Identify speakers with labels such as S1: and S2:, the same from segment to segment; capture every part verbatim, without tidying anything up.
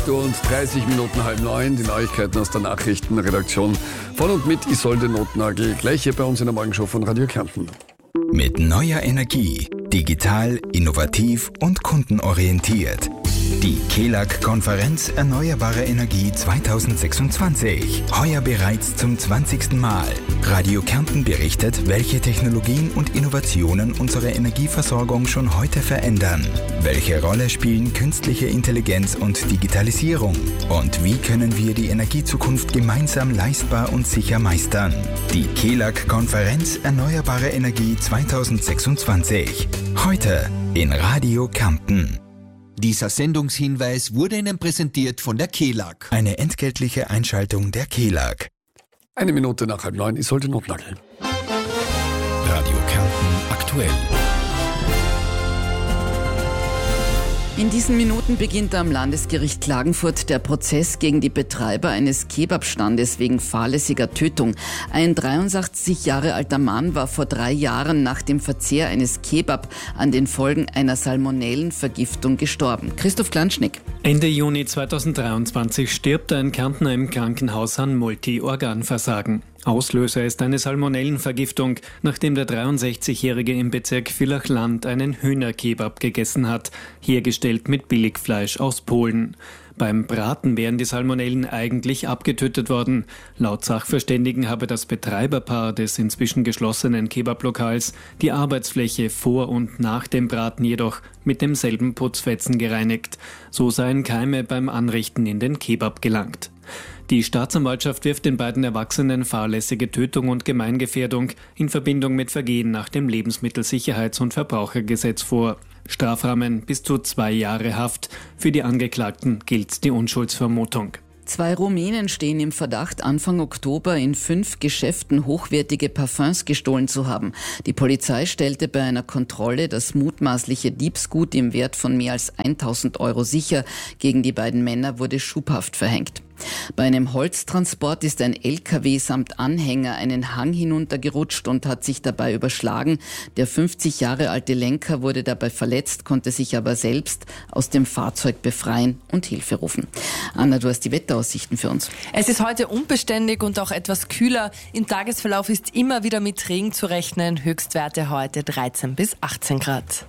S1: acht Uhr und dreißig Minuten halb neun. Die Neuigkeiten aus der Nachrichtenredaktion von und mit Isolde Notnagel. Gleich hier bei uns in der Morgenshow von Radio Kärnten.
S2: Mit neuer Energie. Digital, innovativ und kundenorientiert. Die KELAG-Konferenz Erneuerbare Energie zweitausendsechsundzwanzig. Heuer bereits zum zwanzigsten Mal. Radio Kärnten berichtet, welche Technologien und Innovationen unsere Energieversorgung schon heute verändern. Welche Rolle spielen künstliche Intelligenz und Digitalisierung? Und wie können wir die Energiezukunft gemeinsam leistbar und sicher meistern? Die KELAG-Konferenz Erneuerbare Energie zweitausendsechsundzwanzig. Heute in Radio Kärnten.
S3: Dieser Sendungshinweis wurde Ihnen präsentiert von der KELAG.
S2: Eine entgeltliche Einschaltung der KELAG.
S1: Eine Minute nach halb neun, Isolde Notnagel.
S2: Radio Kärnten aktuell.
S4: In diesen Minuten beginnt am Landesgericht Klagenfurt der Prozess gegen die Betreiber eines Kebabstandes wegen fahrlässiger Tötung. Ein dreiundsechzig Jahre alter Mann war vor drei Jahren nach dem Verzehr eines Kebab an den Folgen einer Salmonellenvergiftung gestorben. Christoph Klanschnick.
S5: Ende Juni zweitausenddreiundzwanzig stirbt ein Kärntner im Krankenhaus an Multiorganversagen. Auslöser ist eine Salmonellenvergiftung, nachdem der dreiundsechzigjährige im Bezirk Villach-Land einen Hühnerkebab gegessen hat, hergestellt mit Billigfleisch aus Polen. Beim Braten wären die Salmonellen eigentlich abgetötet worden. Laut Sachverständigen habe das Betreiberpaar des inzwischen geschlossenen Kebablokals die Arbeitsfläche vor und nach dem Braten jedoch mit demselben Putzfetzen gereinigt. So seien Keime beim Anrichten in den Kebab gelangt. Die Staatsanwaltschaft wirft den beiden Erwachsenen fahrlässige Tötung und Gemeingefährdung in Verbindung mit Vergehen nach dem Lebensmittelsicherheits- und Verbrauchergesetz vor. Strafrahmen bis zu zwei Jahre Haft. Für die Angeklagten gilt die Unschuldsvermutung.
S4: Zwei Rumänen stehen im Verdacht, Anfang Oktober in fünf Geschäften hochwertige Parfums gestohlen zu haben. Die Polizei stellte bei einer Kontrolle das mutmaßliche Diebsgut im Wert von mehr als tausend Euro sicher. Gegen die beiden Männer wurde Schubhaft verhängt. Bei einem Holztransport ist ein L K W samt Anhänger einen Hang hinuntergerutscht und hat sich dabei überschlagen. Der fünfzig Jahre alte Lenker wurde dabei verletzt, konnte sich aber selbst aus dem Fahrzeug befreien und Hilfe rufen. Anna, du hast die Wetteraussichten für uns.
S6: Es ist heute unbeständig und auch etwas kühler. Im Tagesverlauf ist immer wieder mit Regen zu rechnen. Höchstwerte heute dreizehn bis achtzehn Grad.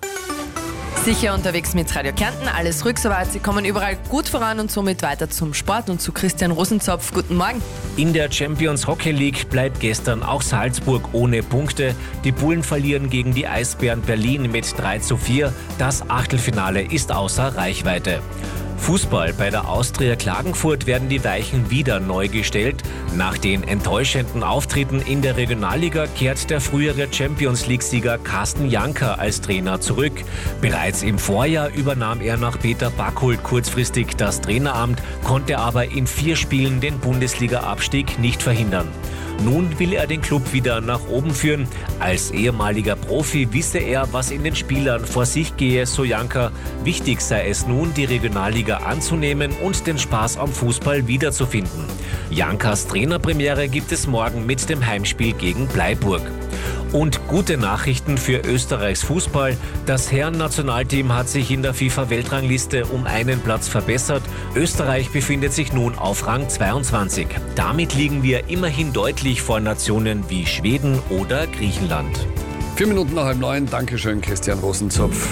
S6: Sicher unterwegs mit Radio Kärnten, alles ruhig soweit. Sie kommen überall gut voran und somit weiter zum Sport und zu Christian Rosenzopf. Guten Morgen.
S7: In der Champions Hockey League bleibt gestern auch Salzburg ohne Punkte. Die Bullen verlieren gegen die Eisbären Berlin mit drei zu vier. Das Achtelfinale ist außer Reichweite. Fußball. Bei der Austria Klagenfurt werden die Weichen wieder neu gestellt. Nach den enttäuschenden Auftritten in der Regionalliga kehrt der frühere Champions-League-Sieger Carsten Janker als Trainer zurück. Bereits im Vorjahr übernahm er nach Peter Backhult kurzfristig das Traineramt, konnte aber in vier Spielen den Bundesliga-Abstieg nicht verhindern. Nun will er den Club wieder nach oben führen. Als ehemaliger Profi wisse er, was in den Spielern vor sich gehe, so Janker. Wichtig sei es nun, die Regionalliga anzunehmen und den Spaß am Fußball wiederzufinden. Jankers Trainerpremiere gibt es morgen mit dem Heimspiel gegen Bleiburg. Und gute Nachrichten für Österreichs Fußball. Das Herren-Nationalteam hat sich in der FIFA-Weltrangliste um einen Platz verbessert. Österreich befindet sich nun auf Rang zweiundzwanzig. Damit liegen wir immerhin deutlich vor Nationen wie Schweden oder Griechenland.
S1: Vier Minuten nach halb neun. Dankeschön, Christian Rosenzopf.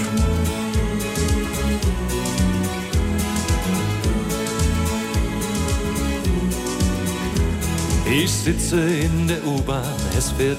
S8: Ich sitze in der U-Bahn, es wird